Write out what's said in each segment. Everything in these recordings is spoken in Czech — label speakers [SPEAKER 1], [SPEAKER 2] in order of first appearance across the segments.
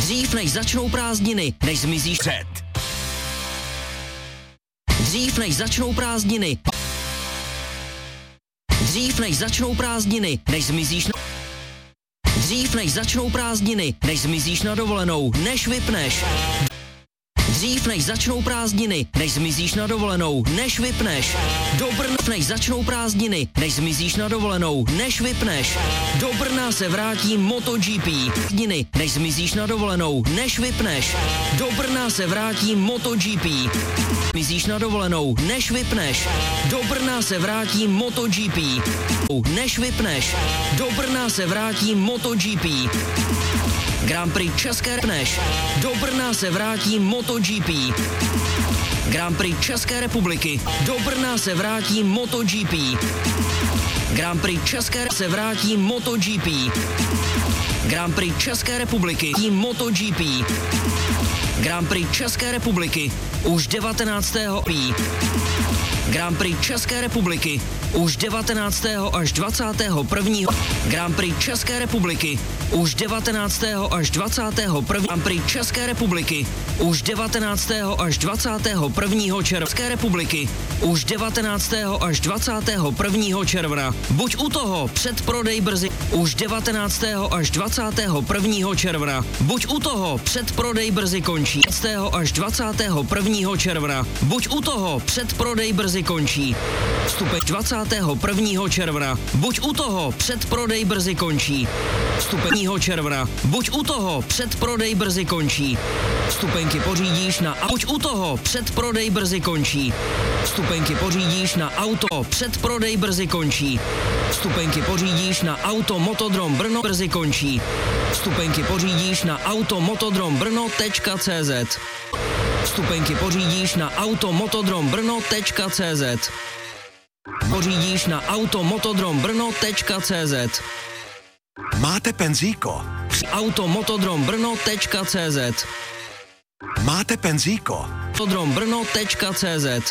[SPEAKER 1] Dřív než začnou prázdniny, než zmizíš před. Dřív než začnou prázdniny. Dřív než začnou prázdniny, než zmizíš na... Dřív než začnou prázdniny, než zmizíš na dovolenou, než vypneš. Dřív než začnou prázdniny, než zmizíš na dovolenou, než vypneš. Do Brna než začnou prázdniny, než zmizíš na dovolenou, než vypneš. Do Brna se vrátí MotoGP. Prázdniny, než zmizíš na dovolenou, než vypneš. Do Brna se vrátí MotoGP. Zmizíš na dovolenou, než vypneš. Do Brna se vrátí MotoGP. Než vypneš. Do Brna se vrátí MotoGP. Grand Prix České repneš. Do Brna se vrátí MotoGP. Grand Prix České republiky. Do Brna se vrátí MotoGP. Grand Prix České se vrátí MotoGP. Grand Prix České republiky. MotoGP. Grand Prix České republiky. Už 19. Grand Prix České republiky. Už 19. až 21. Grand Prix České republiky. Už 19. až 21. Grand Prix České republiky. Už 19. až 21. června. České republiky. Už 19. až 21. června. Buď u toho, předprodej brzy. Už 19. až 21. června. Buď u toho, předprodej brzy končí. 19. až 21. června. Buď u toho, předprodej brzy končí. Vstupeň 21. června. Buď u toho, předprodej brzy končí. Vstupeň června. Buď u toho, předprodej brzy končí. Vstupenky pořídíš na buď u toho, předprodej brzy končí. Vstupenky pořídíš na auto, předprodej brzy končí. Vstupenky pořídíš na auto Motodrom Brno brzy končí. Vstupenky pořídíš na auto Motodrom Brno.cz. Vstupenky pořídíš na auto Motodrom Brno.cz. Pořídíš na auto Motodrom Brno.cz.
[SPEAKER 2] Máte penzíko?
[SPEAKER 1] Auto Motodrom Brno.cz.
[SPEAKER 2] Máte penzíko?
[SPEAKER 1] Motodrom Brno.cz.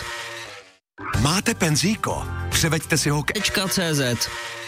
[SPEAKER 2] Máte penzíko? Převeďte si ho k
[SPEAKER 1] .cz.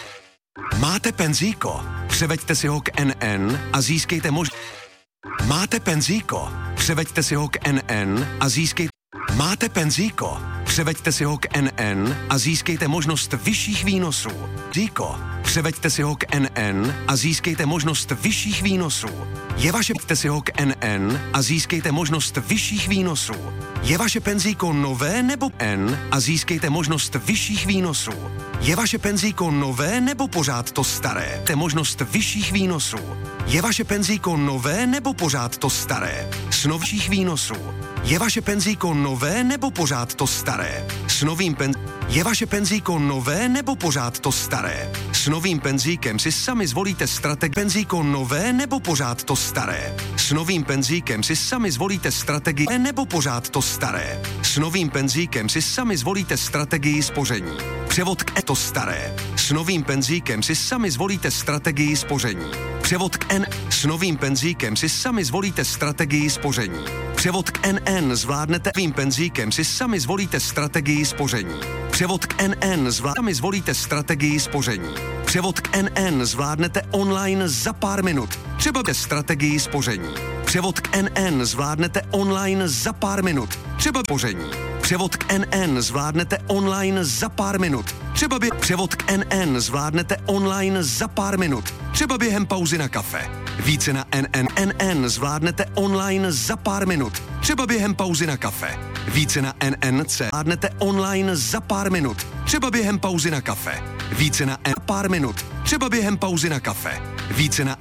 [SPEAKER 2] Máte penzíko? Převeďte si ho k NN a získejte možnost. Máte penzíko? Převeďte si ho k NN a získejte. Máte penzíko? Převeďte si ho k NN a získejte možnost vyšších výnosů. Penzíko? Převeďte si ho k NN a získejte možnost vyšších výnosů. Je vaše penzíko si ho k NN a získejte možnost vyšších výnosů. Je vaše penzíko nové nebo N a získejte možnost vyšších výnosů. Je vaše penzíko nové nebo pořád to staré? Je možnost vyšších výnosů. Je vaše penzíko nové nebo pořád to staré? S novších výnosů. Je vaše penzíko nové nebo pořád to staré? S novým Je vaše penzíko nové nebo pořád to staré? S novým penzíkem si sami zvolíte strategii. Penzíko nové nebo pořád to staré? S novým penzíkem si sami zvolíte strategii nebo pořád to staré? S novým penzíkem si sami zvolíte strategii spoření. Převod k to staré. S novým penzíkem si sami zvolíte strategii spoření. Převod k N. S novým penzíkem si sami zvolíte strategii spoření. Převod k NN zvládnete. Novým penzíkem si sami zvolíte strategii spoření. Převod k NN sami zvolíte strategii spoření. Převod k NN zvládnete online za pár minut. Třeba strategii spoření. Převod k NN zvládnete online za pár minut. Třeba spoření. Převod k NN zvládnete online za pár minut. Třeba převod k NN zvládnete online za pár minut. Třeba během pauzy na kafe. Více na NN zvládnete online za pár minut. Třeba během pauzy na kafe. Více na NNC zvládnete online za pár minut. Třeba během pauzy na kafe. Více na pár minut. Třeba během pauzy na kafe. Více na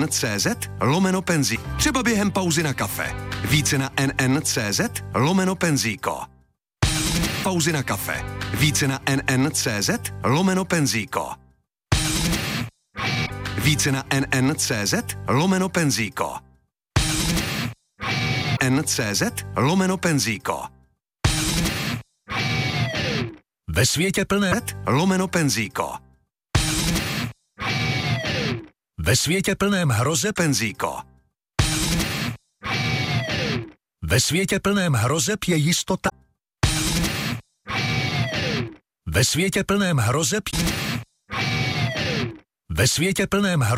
[SPEAKER 2] NN.cz/penzí. Třeba během pauzy na kafe. Více na NN.cz/penzíko. Pauzy na kafe. Více na NN.cz/penzíko. Více na NN.cz/penzíko. NCZ/penzíko. Ve světě plné /penzíko. Ve světě plném hrozeb penzíko. Ve světě plném hrozeb je jistota. Ve světě plném hrozeb. Ve světě plném